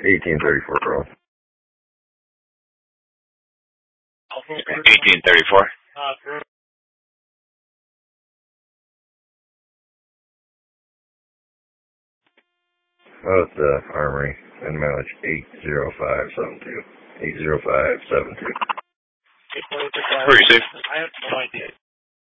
1834, bro. 1834. Oh, it's the Armory. And mileage 80572. 80572. Pretty safe. I have no idea.